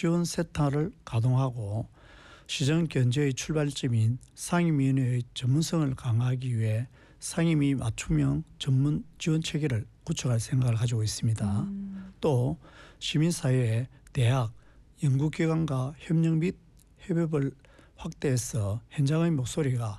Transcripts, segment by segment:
지원 센터를 가동하고 시정 견제의 출발점인 상임위원회의 전문성을 강화하기 위해 상임위 맞춤형 전문 지원 체계를 구축할 생각을 가지고 있습니다. 또 시민사회, 대학, 연구기관과 협력 및 협업을 확대해서 현장의 목소리가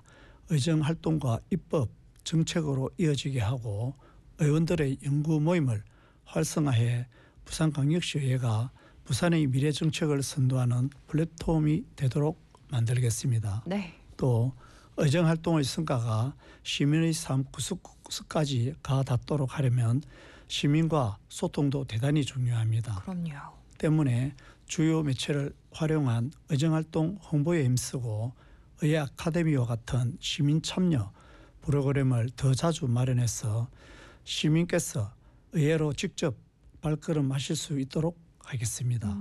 의정활동과 입법, 정책으로 이어지게 하고 의원들의 연구 모임을 활성화해 부산광역시의회가 부산의 미래 정책을 선도하는 플랫폼이 되도록 만들겠습니다. 네. 또 의정활동의 성과가 시민의 삶 구석구석까지 가닿도록 하려면 시민과 소통도 대단히 중요합니다. 그럼요. 때문에 주요 매체를 활용한 의정활동 홍보에 힘쓰고 의회 아카데미와 같은 시민 참여 프로그램을 더 자주 마련해서 시민께서 의회로 직접 발걸음하실 수 있도록 하겠습니다.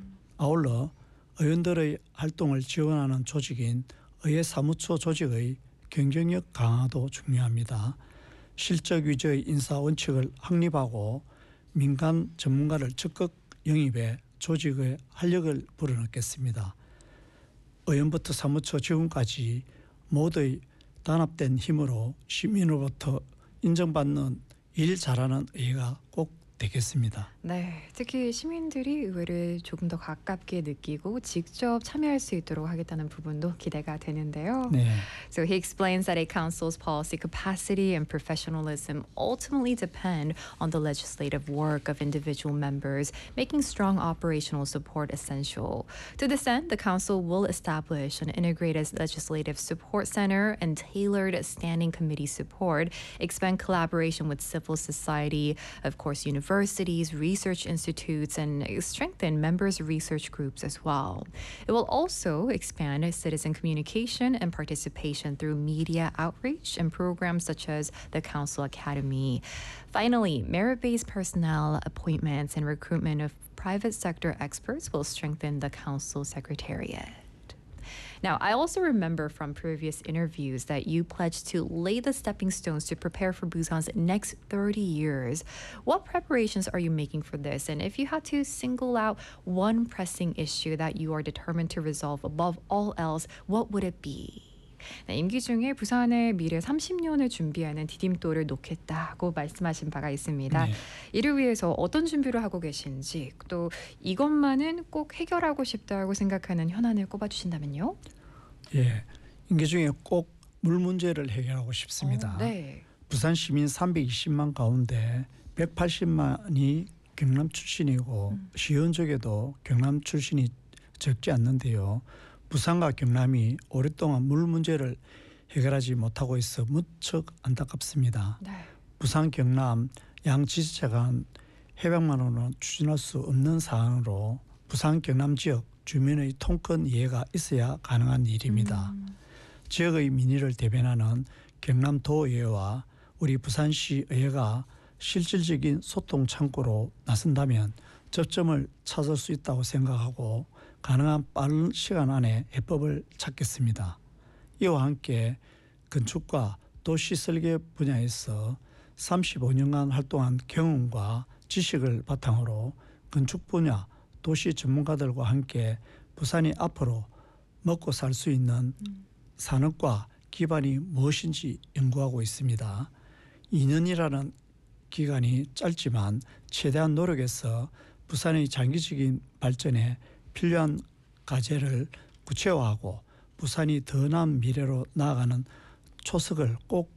아울러 의원들의 활동을 지원하는 조직인 의회 사무처 조직의 경쟁력 강화도 중요합니다. 실적 위주의 인사 원칙을 확립하고 민간 전문가를 적극 영입해 조직의 활력을 불어넣겠습니다. 의원부터 사무처 직원까지 모두의 단합된 힘으로 시민으로부터 인정받는 일 잘하는 의회가 꼭 되겠습니다. 네, 특히 시민들이 의회를 조금 더 가깝게 느끼고 직접 참여할 수 있도록 하겠다는 부분도 기대가 되는데요. 네. So he explains that a council's policy capacity and professionalism ultimately depend on the legislative work of individual members, making strong operational support essential. To this end, the council will establish an integrated legislative support center and tailored standing committee support, expand collaboration with civil society, of course, universities, research institutes, and strengthen members' research groups as well. It will also expand citizen communication and participation through media outreach and programs such as the Council Academy. Finally, merit-based personnel appointments and recruitment of private sector experts will strengthen the Council Secretariat. Now, I also remember from previous interviews that you pledged to lay the stepping stones to prepare for Busan's next 30 years. What preparations are you making for this? And if you had to single out one pressing issue that you are determined to resolve above all else, what would it be? 네, 임기 중에 부산의 미래 30년을 준비하는 디딤돌을 놓겠다고 말씀하신 바가 있습니다. 네. 이를 위해서 어떤 준비를 하고 계신지, 또 이것만은 꼭 해결하고 싶다고 생각하는 현안을 꼽아주신다면요? 예, 임기 중에 꼭 물 문제를 해결하고 싶습니다. 네. 부산 시민 320만 가운데 180만이 경남 출신이고 시의원 쪽에도 경남 출신이 적지 않는데요. 부산과 경남이 오랫동안 물 문제를 해결하지 못하고 있어 무척 안타깝습니다. 네. 부산, 경남 양 지자체 간 해방만으로는 추진할 수 없는 사안으로 부산, 경남 지역 주민의 통큰 이해가 있어야 가능한 일입니다. 지역의 민의를 대변하는 경남도의회와 우리 부산시 의회가 실질적인 소통 창구로 나선다면 접점을 찾을 수 있다고 생각하고 가능한 빠른 시간 안에 해법을 찾겠습니다. 이와 함께 건축과 도시 설계 분야에서 35년간 활동한 경험과 지식을 바탕으로 건축 분야 도시 전문가들과 함께 부산이 앞으로 먹고 살 수 있는 산업과 기반이 무엇인지 연구하고 있습니다. 2년이라는 기간이 짧지만 최대한 노력해서 부산의 장기적인 발전에 필요한 과제를 구체화하고 부산이 더 나은 미래로 나아가는 초석을 꼭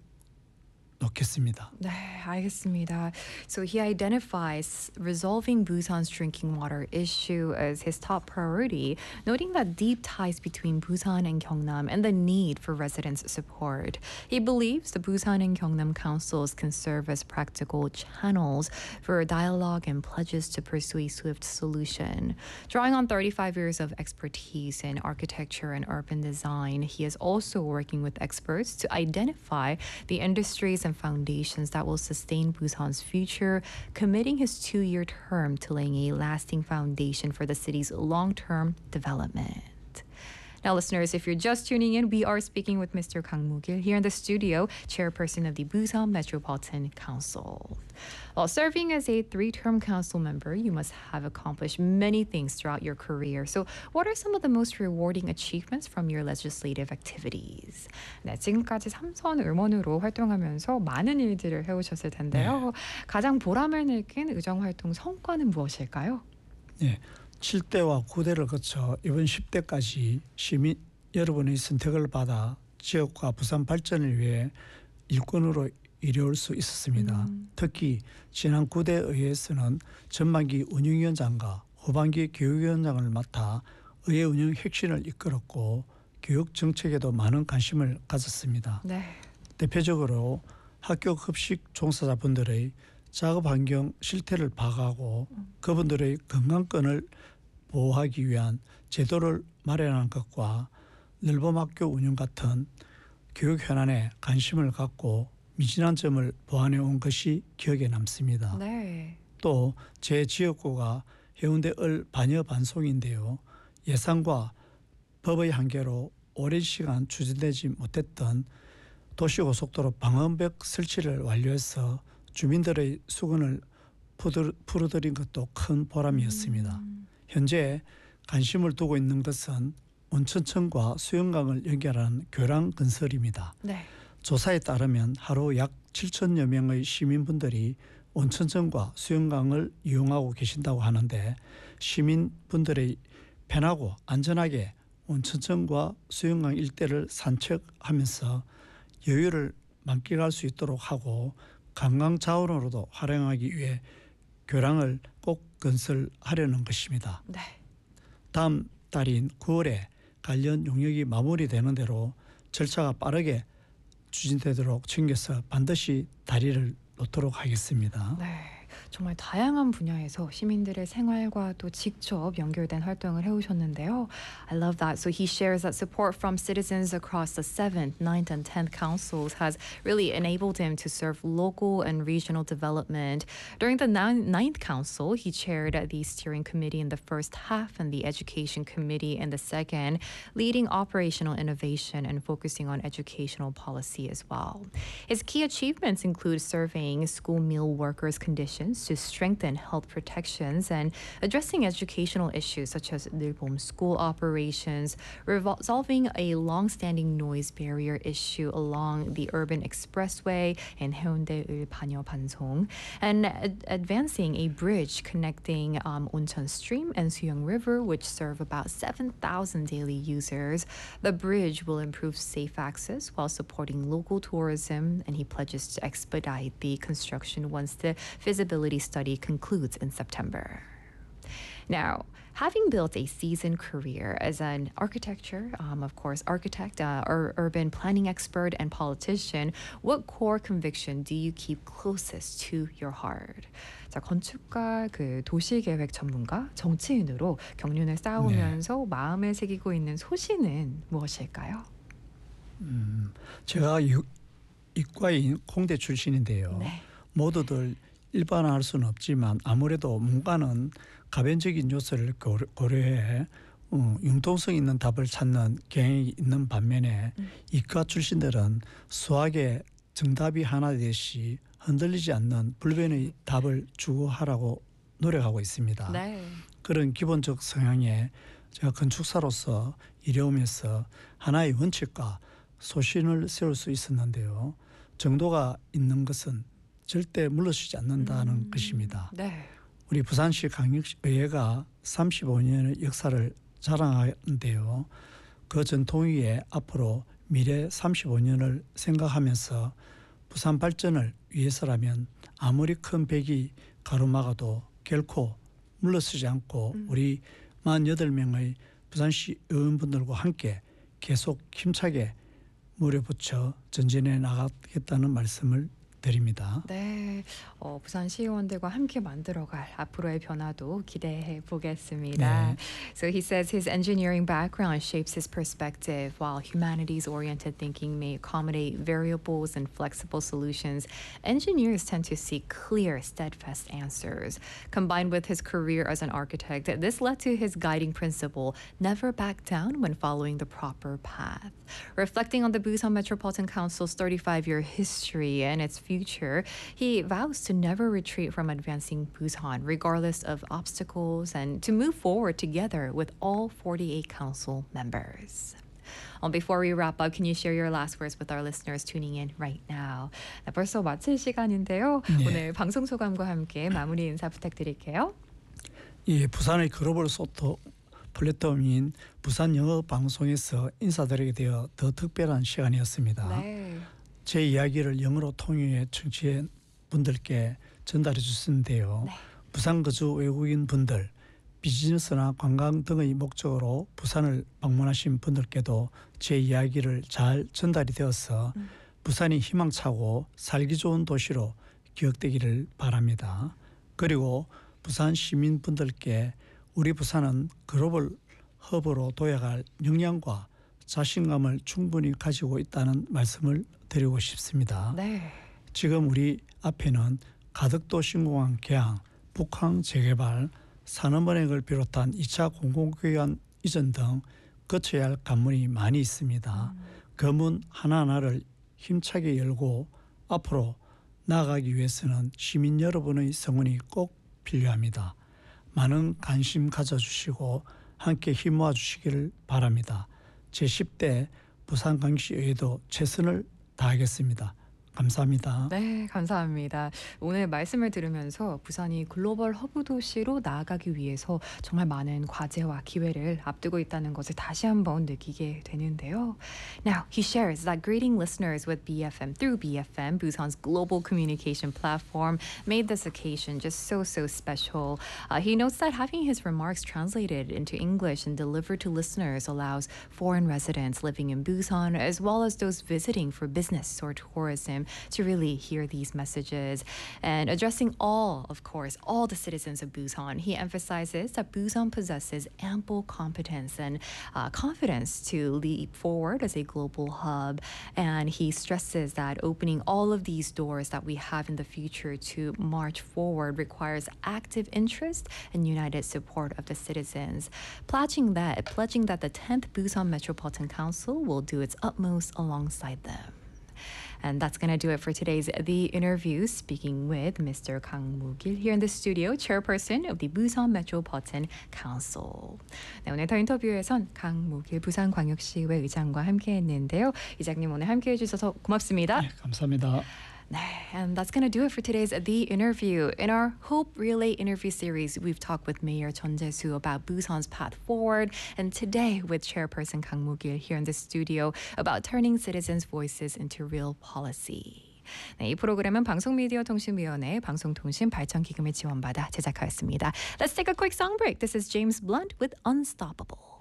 놓겠습니다. 네, 알겠습니다. So he identifies resolving Busan's drinking water issue as his top priority, noting that deep ties between Busan and Gyeongnam and the need for residents' support. He believes the Busan and Gyeongnam councils can serve as practical channels for dialogue and pledges to pursue a swift solution. Drawing on 35 years of expertise in architecture and urban design, he is also working with experts to identify the industries and foundations that will sustain Busan's future, committing his 2-year term to laying a lasting foundation for the city's long-term development. Now, listeners, if you're just tuning in, we are speaking with Mr. Kang Moo-gil here in the studio, chairperson of the Busan Metropolitan Council. While serving as a 3-term council member, you must have accomplished many things throughout your career. So, what are some of the most rewarding achievements from your legislative activities? 네, 지금까지 3선 의원으로 활동하면서 많은 일들을 해오셨을 텐데요. 가장 보람을 느낀 의정활동 성과는 무엇일까요? 네, 7대와 9대를 거쳐 이번 10대까지 시민 여러분의 선택을 받아 지역과 부산 발전을 위해 일꾼으로 이뤄올 수 있었습니다. 특히 지난 9대 의회에서는 전반기 운영위원장과 후반기 교육위원장을 맡아 의회 운영 혁신을 이끌었고 교육 정책에도 많은 관심을 가졌습니다. 네. 대표적으로 학교 급식 종사자분들의 작업 환경 실태를 파악하고 그분들의 건강권을 보호하기 위한 제도를 마련하는 것과 늘봄학교 운영 같은 교육 현안에 관심을 갖고 미진한 점을 보완해 온 것이 기억에 남습니다. 네. 또 제 지역구가 해운대 을 반여 반송인데요. 예산과 법의 한계로 오랜 시간 추진되지 못했던 도시고속도로 방음벽 설치를 완료해서 주민들의 수건을 풀어드린 것도 큰 보람이었습니다. 현재 관심을 두고 있는 것은 온천천과 수영강을 연결하는 교량 건설입니다. 네. 조사에 따르면 하루 약 7천여 명의 시민분들이 온천천과 수영강을 이용하고 계신다고 하는데 시민분들의 편하고 안전하게 온천천과 수영강 일대를 산책하면서 여유를 만끽할 수 있도록 하고 관광 자원으로도 활용하기 위해 교량을 꼭 건설하려는 것입니다. 네. 다음 달인 9월에 관련 용역이 마무리되는 대로 절차가 빠르게 추진되도록 챙겨서 반드시 다리를 놓도록 하겠습니다. 네. 정말 다양한 분야에서 시민들의 생활과 또 직접 연결된 활동을 해오셨는데요. I love that. So he shares that support from citizens across the 7th, 9th, and 10th councils has really enabled him to serve local and regional development. During the 9th council, he chaired the steering committee in the first half and the education committee in the second, leading operational innovation and focusing on educational policy as well. His key achievements include surveying school meal workers' conditions to strengthen health protections and addressing educational issues such as 늘봄 school operations, resolving a long-standing noise barrier issue along the urban expressway in 해운대 반여 반송, and advancing a bridge connecting Oncheon Stream and Suyong River, which serve about 7,000 daily users. The bridge will improve safe access while supporting local tourism, and he pledges to expedite the construction once the feasibility study concludes in September. Now, having built a seasoned career as an architect, urban planning expert, and politician, what core conviction do you keep closest to your heart? 자, 건축가, 도시계획 전문가, 정치인으로 경륜을 쌓아오면서 마음에 새기고 있는 소신은 무엇일까요? 제가 이과인 공대 출신인데요. 네. 모두들 일반화할 수는 없지만 아무래도 문과는 가변적인 요소를 고려해 융통성 있는 답을 찾는 경향이 있는 반면에 이과 출신들은 수학의 정답이 하나 되듯이 흔들리지 않는 불변의 답을 추구하라고 노력하고 있습니다. 네. 그런 기본적 성향에 제가 건축사로서 일해오면서 하나의 원칙과 소신을 세울 수 있었는데요. 정도가 있는 것은 절대 물러서지 않는다는 것입니다. 네. 우리 부산시 강력의회가 35년의 역사를 자랑하는데요. 그 전통 위에 앞으로 미래 35년을 생각하면서 부산 발전을 위해서라면 아무리 큰 벽이 가로막아도 결코 물러서지 않고 우리 48명의 부산시 의원분들과 함께 계속 힘차게 물에 붙여 전진해 나가겠다는 말씀을 드립니다. 네, 부산 시의원들과 함께 만들어갈 앞으로의 변화도 기대해 보겠습니다. 네. So he says his engineering background shapes his perspective, while humanities-oriented thinking may accommodate variables and flexible solutions. Engineers tend to seek clear, steadfast answers. Combined with his career as an architect, this led to his guiding principle: never back down when following the proper path. Reflecting on the Busan Metropolitan Council's 35-year history and its future, he vows to never retreat from advancing Busan, regardless of obstacles, and to move forward together with all 48 council members. Before we wrap up, can you share your last words with our listeners tuning in right now? 네, 벌써 마칠 시간인데요. 네. 오늘 방송 소감과 함께 마무리 인사 부탁드릴게요. 이 부산의 글로벌 소통 플랫폼인 부산 영어 방송에서 인사드리게 되어 더 특별한 시간이었습니다. 네. 제 이야기를 영어로 통역해 청취자 분들께 전달해 주셨는데요. 네. 부산 거주 외국인 분들, 비즈니스나 관광 등의 목적으로 부산을 방문하신 분들께도 제 이야기를 잘 전달이 되어서 부산이 희망차고 살기 좋은 도시로 기억되기를 바랍니다. 그리고 부산 시민분들께 우리 부산은 글로벌 허브로 도약할 역량과 자신감을 충분히 가지고 있다는 말씀을 드리고 싶습니다. 네. 지금 우리 앞에는 가덕도 신공항 개항, 북항 재개발, 산업은행을 비롯한 2차 공공기관 이전 등 거쳐야 할 관문이 많이 있습니다. 그 문 하나하나를 힘차게 열고 앞으로 나아가기 위해서는 시민 여러분의 성원이 꼭 필요합니다. 많은 관심 가져주시고 함께 힘모아 주시기를 바랍니다. 제10대 부산광역시의회도 최선을 다하겠습니다. 감사합니다. 네, 감사합니다. 오늘 말씀을 들으면서 부산이 글로벌 허브 도시로 나아가기 위해서 정말 많은 과제와 기회를 앞두고 있다는 것을 다시 한번 느끼게 되는데요. Now, he shares that greeting listeners with BFM through BFM, Busan's global communication platform, made this occasion just so special. He notes that having his remarks translated into English and delivered to listeners allows foreign residents living in Busan, as well as those visiting for business or tourism, to really hear these messages. And addressing all the citizens of Busan, he emphasizes that Busan possesses ample competence and confidence to leap forward as a global hub. And he stresses that opening all of these doors that we have in the future to march forward requires active interest and united support of the citizens, pledging that the 10th Busan Metropolitan Council will do its utmost alongside them. And that's going to do it for today's The Interview, speaking with Mr. Kang Moo-gil here in the studio, chairperson of the Busan Metropolitan Council. 네, 오늘 더 인터뷰에선 강무길 부산광역시의회 의장과 함께했는데요. 이장님 오늘 함께해 주셔서 고맙습니다. 네, 감사합니다. And that's going to do it for today's The Interview. In our Hope Relay interview series, we've talked with Mayor Chun Jae-soo about Busan's path forward, and today with Chairperson Kang Moo-gil here in the studio about turning citizens' voices into real policy. 네, 이 프로그램은 방송미디어통신위원회 방송통신발전기금을 지원받아 제작하였습니다. Let's take a quick song break. This is James Blunt with Unstoppable.